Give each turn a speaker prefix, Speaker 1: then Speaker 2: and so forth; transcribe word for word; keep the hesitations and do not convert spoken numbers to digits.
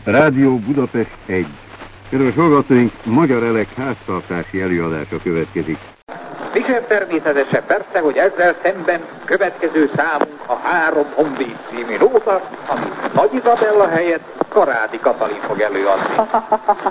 Speaker 1: Rádió Budapest egy. Kedves hallgatóink, Magyar Elek háztartási előadása következik.
Speaker 2: Mikor természetesen persze, hogy ezzel szemben következő számunk a Három Honvéd című nóta, amit Nagy Izabella helyett Karádi Katalin fog előadni.